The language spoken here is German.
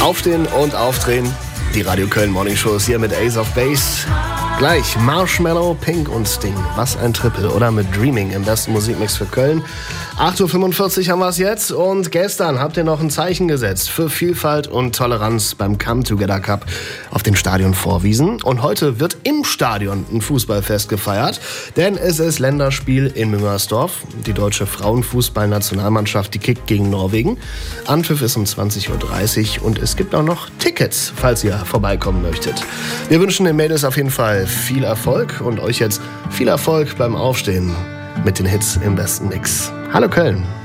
Aufstehen und aufdrehen. Die Radio Köln Morning Show ist hier mit Ace of Base. Gleich Marshmallow, Pink und Sting. Was ein Triple. Oder mit Dreaming im besten Musikmix für Köln. 8.45 Uhr haben wir es jetzt. Und gestern habt ihr noch ein Zeichen gesetzt für Vielfalt und Toleranz beim Come Together Cup auf dem Stadion Vorwiesen. Und heute wird im Stadion ein Fußballfest gefeiert. Denn es ist Länderspiel in Müngersdorf. Die deutsche Frauenfußballnationalmannschaft, die kickt gegen Norwegen. Anpfiff ist um 20.30 Uhr. Und es gibt auch noch Tickets, falls ihr vorbeikommen möchtet. Wir wünschen den Mädels auf jeden Fall viel Erfolg und euch jetzt viel Erfolg beim Aufstehen mit den Hits im besten Mix. Hallo Köln!